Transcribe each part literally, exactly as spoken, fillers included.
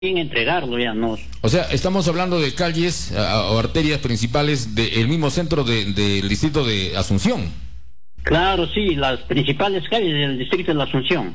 entregarlo ya, no. O sea, estamos hablando de calles a, o arterias principales del mismo centro de, del distrito de Asunción. Claro, sí, las principales calles del distrito de la Asunción.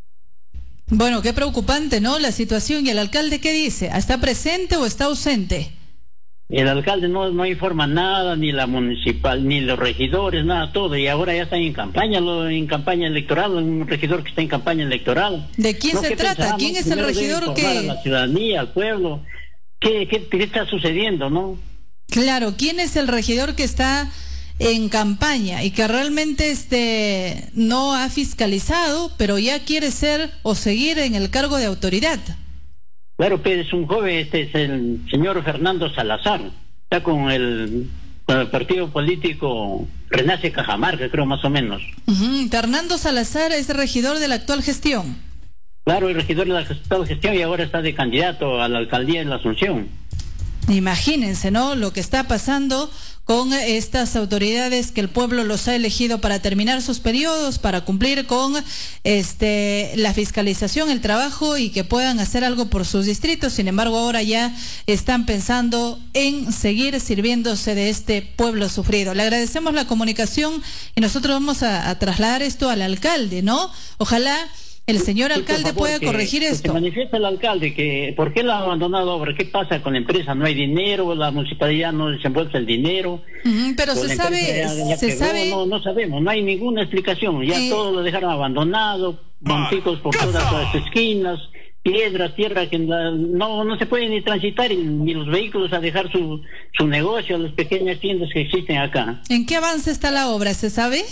Bueno, qué preocupante, ¿no? La situación. ¿Y el alcalde qué dice? ¿Está presente o está ausente? El alcalde no, no informa nada, ni la municipal, ni los regidores, nada, todo. Y ahora ya están en campaña, lo, en campaña electoral, un regidor que está en campaña electoral. ¿De quién no, se trata? ¿Quién es el regidor que...? A la ciudadanía, al pueblo. ¿Qué, qué, qué está sucediendo, no? Claro, ¿quién es el regidor que está en campaña y que realmente este no ha fiscalizado, pero ya quiere ser o seguir en el cargo de autoridad? Claro, pero es un joven, este es el señor Fernando Salazar, está con el, con el partido político Renace Cajamarca, creo más o menos. Uh-huh. Fernando Salazar es regidor de la actual gestión. Claro, el regidor de la actual gestión y ahora está de candidato a la alcaldía de la Asunción. Imagínense, ¿no? Lo que está pasando con estas autoridades que el pueblo los ha elegido para terminar sus periodos, para cumplir con este la fiscalización, el trabajo y que puedan hacer algo por sus distritos. Sin embargo, ahora ya están pensando en seguir sirviéndose de este pueblo sufrido. Le agradecemos la comunicación y nosotros vamos a, a trasladar esto al alcalde, ¿no? Ojalá el señor alcalde sí, favor, pueda que, corregir que esto. Se manifiesta el alcalde que por qué la ha abandonado obra, qué pasa con la empresa, no hay dinero, la municipalidad no desembolsa el dinero. Uh-huh, pero se sabe, ya, ya se quedó, sabe. No, no sabemos, no hay ninguna explicación, ya eh, todo lo dejaron abandonado, bancos por todas las esquinas, piedras, tierra que no no se puede ni transitar ni los vehículos a dejar su su negocio, las pequeñas tiendas que existen acá. ¿En qué avance está la obra, se sabe?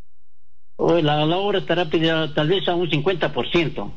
Oh, la, la obra estará pedida tal vez a un cincuenta por ciento.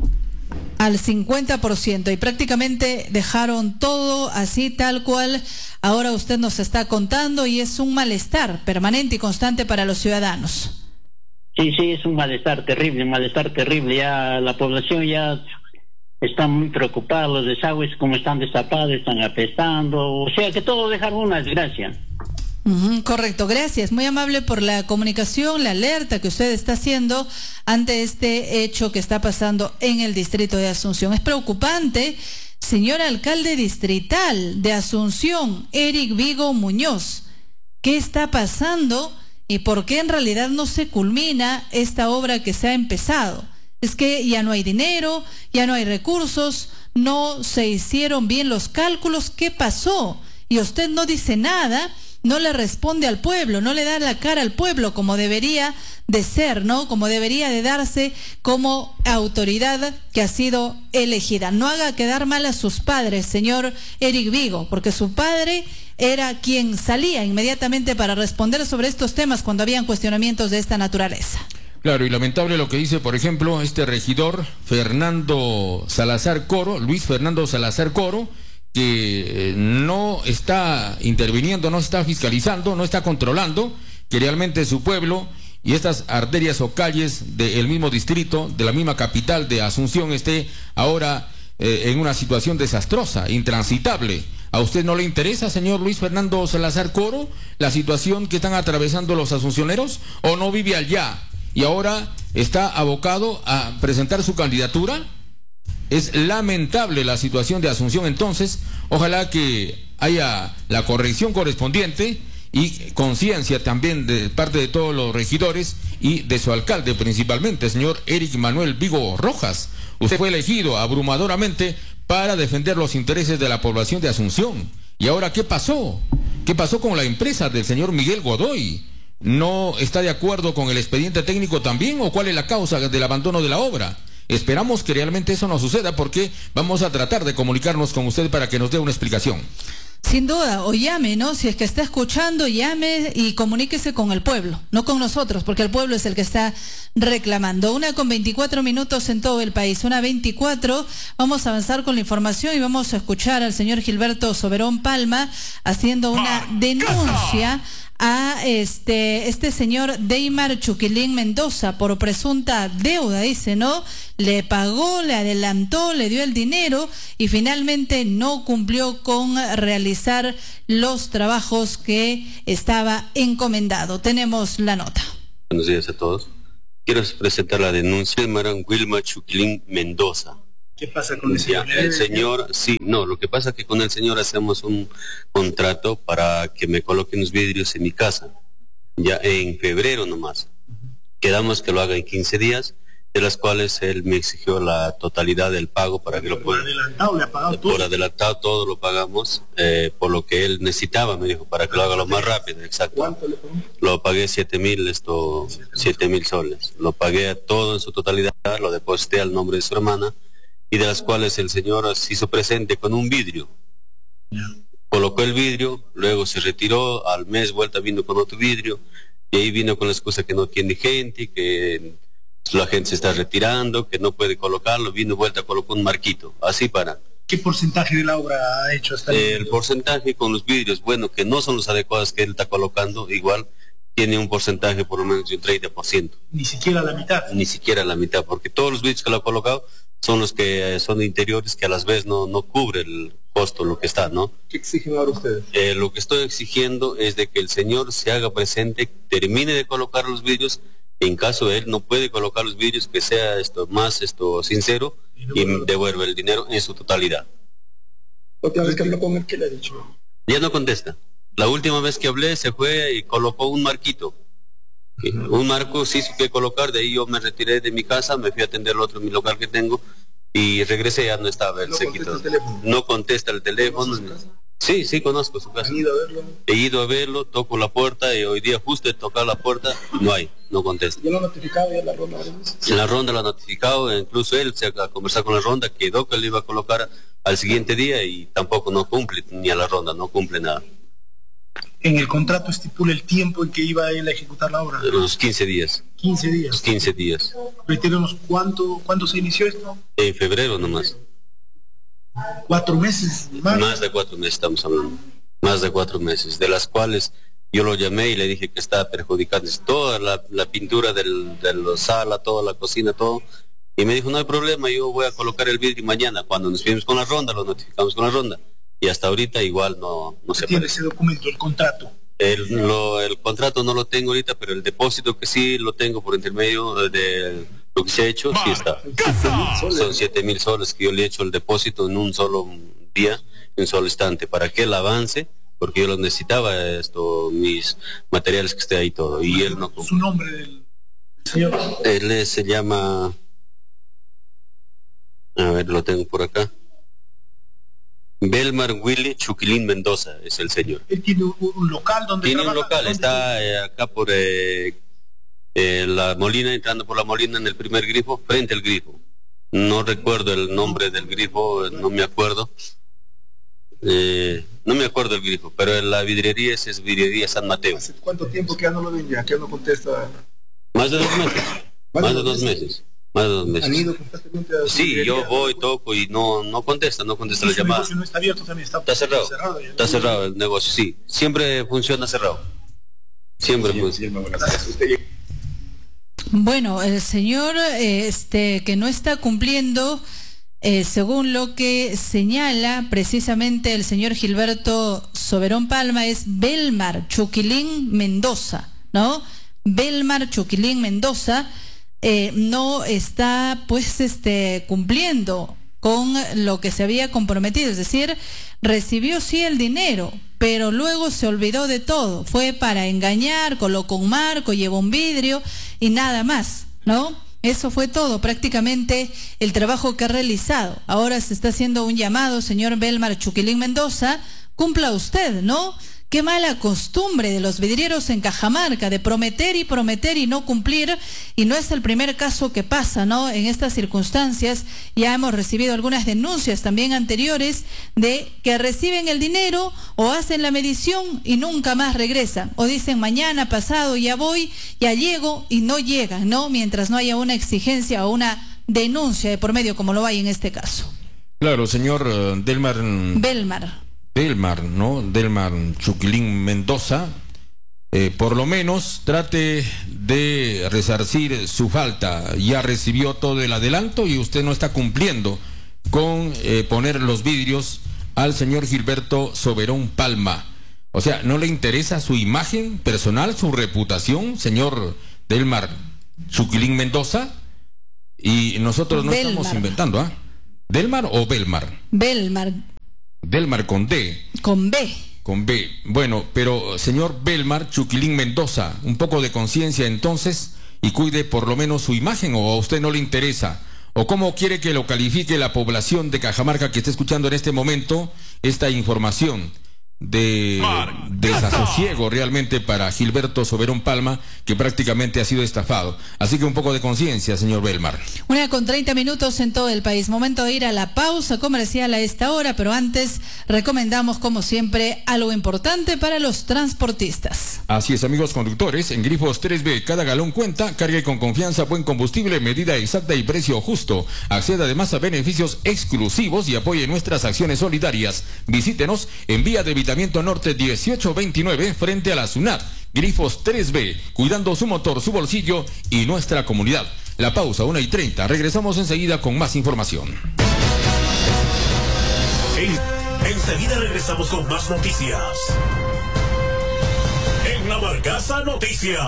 Al cincuenta por ciento, y prácticamente dejaron todo así tal cual ahora usted nos está contando, y es un malestar permanente y constante para los ciudadanos. Sí, sí, es un malestar terrible, un malestar terrible. Ya la población ya está muy preocupada, los desagües como están destapados, están apestando, o sea que todo dejaron una desgracia. Uh-huh, correcto, gracias, muy amable por la comunicación, la alerta que usted está haciendo ante este hecho que está pasando en el distrito de Asunción. Es preocupante, señor alcalde distrital de Asunción, Eric Vigo Muñoz. ¿Qué está pasando y por qué en realidad no se culmina esta obra que se ha empezado? Es que ya no hay dinero, ya no hay recursos, no se hicieron bien los cálculos. ¿Qué pasó? Y usted no dice nada. No le responde al pueblo, no le da la cara al pueblo como debería de ser, ¿no? Como debería de darse como autoridad que ha sido elegida. No haga quedar mal a sus padres, señor Eric Vigo, porque su padre era quien salía inmediatamente para responder sobre estos temas cuando habían cuestionamientos de esta naturaleza. Claro, y lamentable lo que dice, por ejemplo, este regidor Fernando Salazar Coro, Luis Fernando Salazar Coro, que no está interviniendo, no está fiscalizando, no está controlando que realmente su pueblo y estas arterias o calles del mismo distrito, de la misma capital de Asunción, esté ahora eh, en una situación desastrosa, intransitable. ¿A usted no le interesa, señor Luis Fernando Salazar Coro, la situación que están atravesando los asuncioneros, o no vive allá y ahora está abocado a presentar su candidatura? Es lamentable la situación de Asunción, entonces, ojalá que haya la corrección correspondiente y conciencia también de parte de todos los regidores y de su alcalde principalmente, señor Eric Manuel Vigo Rojas. Usted fue elegido abrumadoramente para defender los intereses de la población de Asunción. ¿Y ahora qué pasó? ¿Qué pasó con la empresa del señor Miguel Godoy? ¿No está de acuerdo con el expediente técnico también, o cuál es la causa del abandono de la obra? Esperamos que realmente eso no suceda, porque vamos a tratar de comunicarnos con usted para que nos dé una explicación. Sin duda, o llame, ¿no? Si es que está escuchando, llame y comuníquese con el pueblo, no con nosotros, porque el pueblo es el que está reclamando. Una con veinticuatro minutos en todo el país, una veinticuatro. Vamos a avanzar con la información y vamos a escuchar al señor Gilberto Soberón Palma haciendo una denuncia a este este señor Deymar Chuquilín Mendoza por presunta deuda, dice, ¿no? Le pagó, le adelantó, le dio el dinero y finalmente no cumplió con realizar los trabajos que estaba encomendado. Tenemos la nota. Buenos días a todos. Quiero presentar la denuncia de Maran Wilma Chuquilín Mendoza. ¿Qué pasa con el señor? Ya, el señor, sí, no, lo que pasa es que con el señor hacemos un contrato para que me coloquen los vidrios en mi casa, ya en febrero nomás. Quedamos que lo haga en quince días, de las cuales él me exigió la totalidad del pago para que lo pueda. Por adelantado, le ha pagado todo. Por adelantado todo lo pagamos, eh, por lo que él necesitaba, me dijo, para que lo haga lo más rápido, exacto. ¿Cuánto le pagó? Lo pagué siete mil, esto, siete mil soles. Lo pagué todo en su totalidad, lo deposité al nombre de su hermana, y de las cuales el señor se hizo presente con un vidrio. Colocó el vidrio, luego se retiró, al mes vuelta vino con otro vidrio, y ahí vino con la excusa que no tiene gente, que la gente se está retirando, que no puede colocarlo, vino vuelta, colocó un marquito, así para. ¿Qué porcentaje de la obra ha hecho hasta el El porcentaje con los vidrios, bueno, que no son los adecuados que él está colocando, igual tiene un porcentaje por lo menos de un treinta por ciento. Ni siquiera la mitad. Ni siquiera la mitad, porque todos los vidrios que lo ha colocado son los que eh, son interiores, que a las veces no, no cubre el costo, lo que está, ¿no? ¿Qué exigen ahora ustedes? Eh, lo que estoy exigiendo es de que el señor se haga presente, termine de colocar los vidrios, en caso de él no puede colocar los vidrios, que sea esto más esto sincero y, y devuelve el dinero en su totalidad. La última vez que habló con él, ¿qué le ha dicho? Ya no contesta. La última vez que hablé se fue y colocó un marquito. Un marco sí supe colocar, de ahí yo me retiré de mi casa, me fui a atender el otro, mi local que tengo, y regresé, ya no estaba, él ¿No se contesta quitó. el teléfono? No contesta el teléfono. ¿Conoce su casa? Sí, sí, conozco su casa. ¿Han ido a verlo? He ido a verlo, toco la puerta, y hoy día justo he tocado la puerta, no hay, no contesta. ¿Ya lo han notificado ya la ronda? En la ronda lo ha notificado, incluso él se ha conversado con la ronda, quedó que le iba a colocar al siguiente día y tampoco no cumple, ni a la ronda, no cumple nada. En el contrato estipula el tiempo en que iba él a ejecutar la obra. Los quince días. quince Los días. quince días. Reiteremos, ¿cuánto, ¿cuándo se inició esto? En febrero nomás. ¿Cuatro meses más? Más de cuatro meses estamos hablando. Más de cuatro meses, de las cuales yo lo llamé y le dije que estaba perjudicando toda la, la pintura del, de la sala, toda la cocina, todo. Y me dijo, no hay problema, yo voy a colocar el vidrio mañana. Cuando nos fuimos con la ronda, lo notificamos con la ronda. Y hasta ahorita igual no, no se tiene parece. ese documento, el contrato. El, lo, el contrato no lo tengo ahorita, pero el depósito que sí lo tengo por intermedio de lo que se ha hecho, sí está. Son siete mil soles que yo le he hecho el depósito en un solo día, en un solo instante, para que él avance, porque yo lo necesitaba, esto, mis materiales que esté ahí todo, y él no. ¿Su nombre del señor? Él es- se llama, a ver, lo tengo por acá. Belmar Willy Chuquilín Mendoza es el señor. Él tiene un, un local donde Tiene un trabaja. local, ¿Dónde está eh, acá por eh, eh, la Molina, entrando por la Molina en el primer grifo, frente al grifo. No recuerdo el nombre del grifo, no me acuerdo. Eh, no me acuerdo el grifo, pero la vidriería es, es vidriería San Mateo. ¿Hace cuánto tiempo que ya no lo ven ya? Que ya no contesta. Más de dos meses. Más de dos meses. Más de dos ¿Han meses. ido constantemente a su Sí, librería? yo voy, toco y no, no contesta, no contesta ¿Y la su llamada. negocio no está abierto también? Está, Está cerrado. cerrado ya. Está cerrado el negocio, sí. Siempre funciona cerrado. Siempre funciona. Bueno, el señor eh, este que no está cumpliendo, eh, según lo que señala precisamente el señor Gilberto Soberón Palma, es Belmar Chuquilín Mendoza, ¿no? Belmar Chuquilín Mendoza eh, no está pues este cumpliendo con lo que se había comprometido, es decir, recibió sí el dinero, pero luego se olvidó de todo, fue para engañar, colocó un marco, llevó un vidrio y nada más, ¿no? Eso fue todo, prácticamente el trabajo que ha realizado. Ahora se está haciendo un llamado, señor Belmar Chuquilín Mendoza, cumpla usted, ¿no? Qué mala costumbre de los vidrieros en Cajamarca, de prometer y prometer y no cumplir, y no es el primer caso que pasa, ¿no? En estas circunstancias ya hemos recibido algunas denuncias también anteriores de que reciben el dinero o hacen la medición y nunca más regresan, o dicen mañana, pasado, ya voy, ya llego y no llegan, ¿no? Mientras no haya una exigencia o una denuncia de por medio como lo hay en este caso. Claro, señor uh, Delmar... Belmar. Delmar, ¿no? Delmar Chuquilín Mendoza, eh, por lo menos trate de resarcir su falta. Ya recibió todo el adelanto y usted no está cumpliendo con eh, poner los vidrios al señor Gilberto Soberón Palma. O sea, ¿no le interesa su imagen personal, su reputación, señor Delmar Chuquilín Mendoza? Y nosotros no Belmar. estamos inventando, ¿ah? ¿Delmar o Belmar? Belmar. Delmar con D. Con B. Con B. Bueno, pero señor Belmar Chuquilín Mendoza, un poco de conciencia entonces y cuide por lo menos su imagen, o a usted no le interesa. ¿O cómo quiere que lo califique la población de Cajamarca que está escuchando en este momento esta información de desasosiego realmente para Gilberto Soberón Palma, que prácticamente ha sido estafado? Así que un poco de conciencia, señor Belmar. Una con treinta minutos en todo el país. Momento de ir a la pausa comercial a esta hora, pero antes recomendamos, como siempre, algo importante para los transportistas. Así es, amigos conductores, en Grifos tres B, cada galón cuenta, cargue con confianza, buen combustible, medida exacta y precio justo. Acceda además a beneficios exclusivos y apoye nuestras acciones solidarias. Visítenos en Vía de Vitamiento Norte dieciocho veintinueve frente a la SUNAT. Grifos tres B, cuidando su motor, su bolsillo y nuestra comunidad. La pausa, una y treinta. Regresamos enseguida con más información. En, enseguida regresamos con más noticias. En La Barcaza Noticias.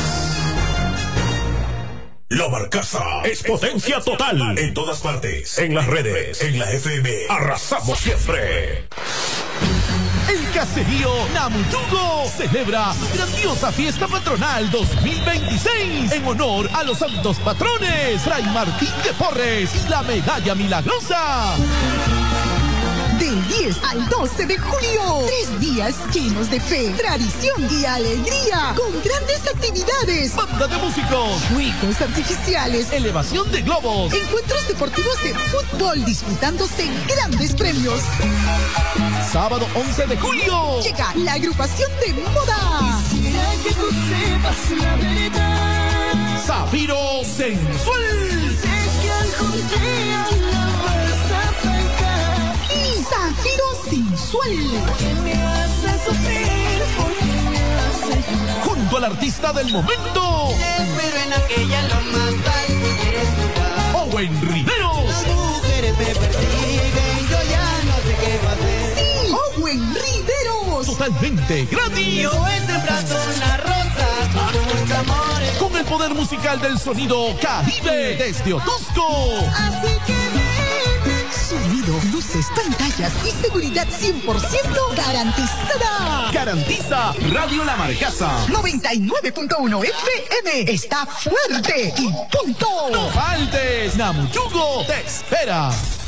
La Barcaza es potencia total en todas partes. En las redes, en la F M. Arrasamos siempre. El caserío Namutugo celebra su grandiosa fiesta patronal dos mil veintiséis en honor a los santos patrones Fray Martín de Porres y la Medalla Milagrosa. Del diez al doce de julio, tres días llenos de fe, tradición y alegría, con grandes actividades, banda de músicos, fuegos artificiales, elevación de globos, encuentros deportivos de fútbol disputándose grandes premios. Sábado once de julio, llega la agrupación de moda. Quisiera que tú sepas la verdad. Zafiro Sensual. Sé que algún día la vas a pagar. Sí, Zafiro Sensual. Porque me hace sufrir, porque me hace llorar. Junto al artista del momento. Te espero en aquella loma alta si quieres jugar. Owen Riveros. Las mujeres me persiguen, yo ya no sé qué va a hacer. Sí, Owen Riveros. Totalmente gratis. Yo este brazo una rosa con mucho amor. Con el poder musical del sonido Caribe desde Otusco. Así que ven. Sonido, luces, pantallas y seguridad cien por ciento garantizada. Garantiza Radio La Marcaza. noventa y nueve punto uno F M. Está fuerte y punto. No faltes. Namutugo te espera.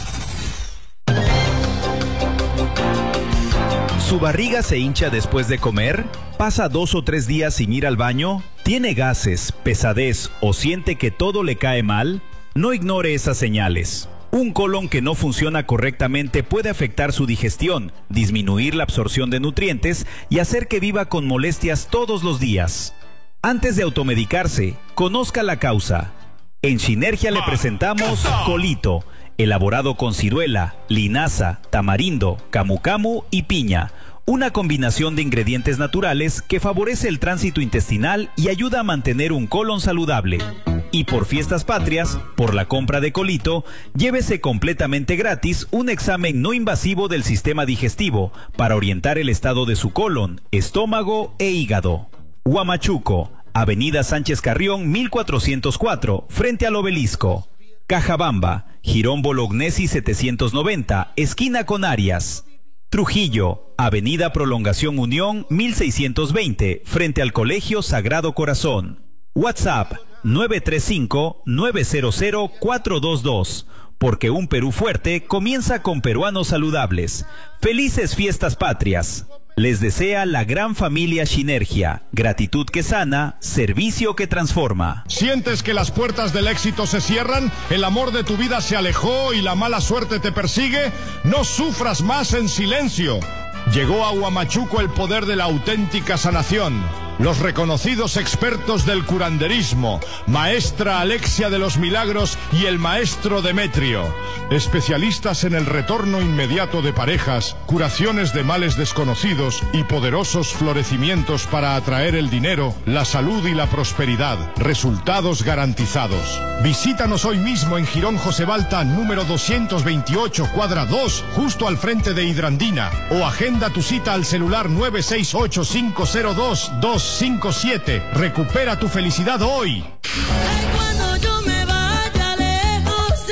¿Su barriga se hincha después de comer? ¿Pasa dos o tres días sin ir al baño? ¿Tiene gases, pesadez o siente que todo le cae mal? No ignore esas señales. Un colon que no funciona correctamente puede afectar su digestión, disminuir la absorción de nutrientes y hacer que viva con molestias todos los días. Antes de automedicarse, conozca la causa. En Sinergia le presentamos Colito, elaborado con ciruela, linaza, tamarindo, camu camu y piña. Una combinación de ingredientes naturales que favorece el tránsito intestinal y ayuda a mantener un colon saludable. Y por fiestas patrias, por la compra de Colito, llévese completamente gratis un examen no invasivo del sistema digestivo para orientar el estado de su colon, estómago e hígado. Huamachuco, Avenida Sánchez Carrión mil cuatrocientos cuatro, frente al Obelisco. Cajabamba, Girón Bolognesi setecientos noventa, esquina con Arias. Trujillo, Avenida Prolongación Unión mil seiscientos veinte, frente al Colegio Sagrado Corazón. WhatsApp nueve tres cinco, nueve cero cero, cuatro dos dos, porque un Perú fuerte comienza con peruanos saludables. ¡Felices fiestas patrias! Les desea la gran familia Sinergia. Gratitud que sana, servicio que transforma. ¿Sientes que las puertas del éxito se cierran? ¿El amor de tu vida se alejó y la mala suerte te persigue? No sufras más en silencio. Llegó a Huamachuco el poder de la auténtica sanación. Los reconocidos expertos del curanderismo, maestra Alexia de los Milagros y el maestro Demetrio. Especialistas en el retorno inmediato de parejas, curaciones de males desconocidos y poderosos florecimientos para atraer el dinero, la salud y la prosperidad. Resultados garantizados. Visítanos hoy mismo en Girón José Balta, número doscientos veintiocho, cuadra dos, justo al frente de Hidrandina. O agenda tu cita al celular nueve seis ocho, cinco cero dos, dos cinco siete. Recupera tu felicidad hoy. Ay, cuando yo me vaya lejos de ti.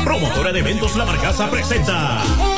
Promotora de Eventos La Marcaza presenta